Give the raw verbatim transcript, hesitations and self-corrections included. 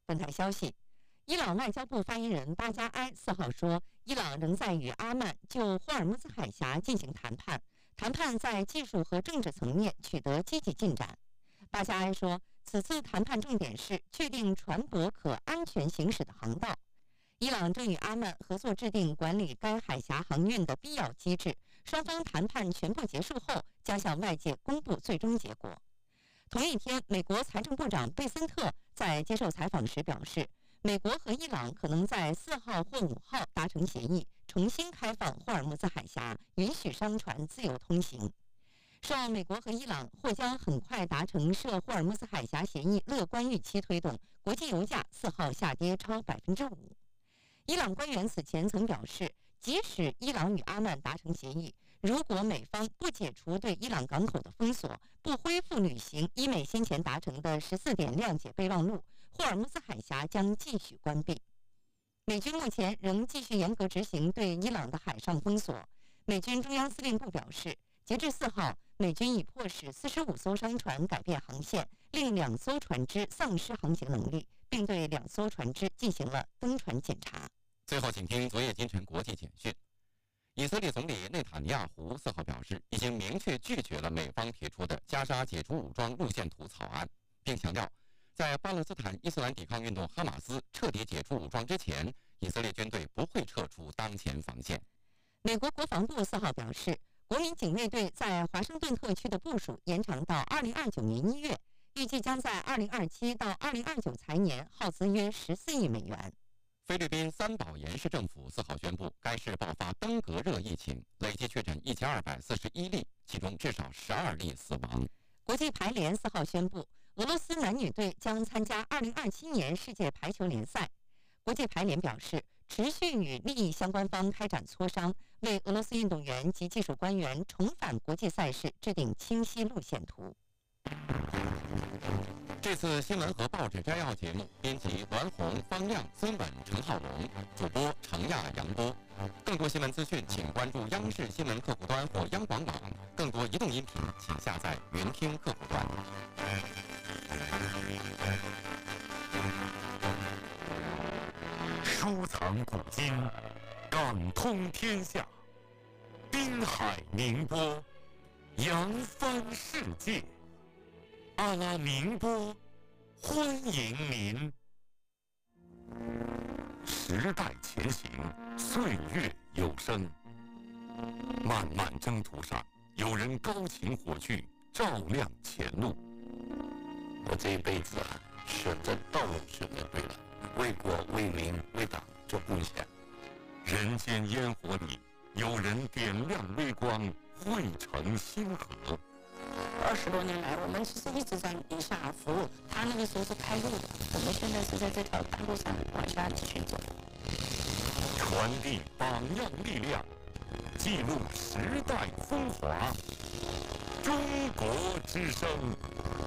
本台消息，伊朗外交部发言人巴加埃四号说，伊朗仍在与阿曼就霍尔木兹海峡进行谈判，谈判在技术和政治层面取得积极进展。巴加埃说，此次谈判重点是确定船舶可安全行驶的航道。伊朗正与阿曼合作制定管理该海峡航运的必要机制，双方谈判全部结束后将向外界公布最终结果。同一天，美国财政部长贝森特在接受采访时表示，美国和伊朗可能在四号或五号达成协议，重新开放霍尔木兹海峡，允许商船自由通行。受美国和伊朗或将很快达成涉霍尔木兹海峡协议乐观预期推动，国际油价四号下跌超百分之五。伊朗官员此前曾表示，即使伊朗与阿曼达成协议，如果美方不解除对伊朗港口的封锁，不恢复履行伊美先前达成的十四点谅解备忘录，霍尔木兹海峡将继续关闭。美军目前仍继续严格执行对伊朗的海上封锁。美军中央司令部表示，截至四号，美军已迫使四十五艘商船改变航线，令两艘船只丧失航行能力，并对两艘船只进行了登船检查。 最后，请听昨夜今晨国际简讯。以色列总理内塔尼亚胡四号表示，已经明确拒绝了美方提出的加沙解除武装路线图草案，并强调，在巴勒斯坦伊斯兰抵抗运动哈马斯彻底解除武装之前，以色列军队不会撤出当前防线。 美国国防部四号表示，国民警卫队在华盛顿特区的部署延长到二零二九年一月，预计将在二零二七到二零二九财年耗资约十四亿美元。 菲律宾三宝岩市政府四号宣布，该市爆发登革热疫情，累计确诊一千二百四十一例，其中至少十二例死亡。 国际排联四号宣布，俄罗斯男女队将参加二零二七年世界排球联赛。国际排联表示，持续与利益相关方开展磋商，为俄罗斯运动员及技术官员重返国际赛事制定清晰路线图。 这次新闻和报纸摘要节目，编辑栾红、方亮、孙稳、陈浩龙，主播程亚、杨波。更多新闻资讯，请关注央视新闻客户端或央广网。更多移动音频，请下载云听客户端。 收藏古今，感通天下。滨海宁波，扬帆世界。阿拉宁波，欢迎您。时代前行，岁月有声。漫漫征途上，有人高擎火炬，照亮前路。 我这一辈子啊，选择道路选择对了，为国为民为党做贡献。 人间烟火里，有人点亮微光，汇成星河。 二十多年来，我们其实一直在地下服务。他那个时候是开路的，我们现在是在这条大路上往下继续走。 传递榜样力量，记录时代风华。中国之声。